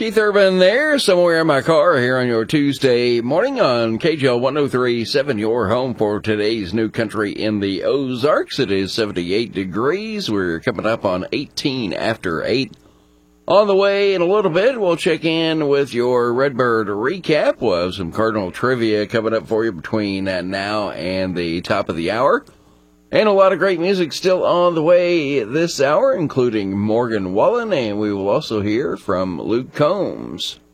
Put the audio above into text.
Keith Urban there, somewhere in my car here on your Tuesday morning on KGL 103.7, your home for today's new country in the Ozarks. It is 78 degrees. We're coming up on 18 after 8. On the way in a little bit, we'll check in with your Redbird recap. We'll have some Cardinal trivia coming up for you between now and the top of the hour. And a lot of great music still on the way this hour, including Morgan Wallen, and we will also hear from Luke Combs.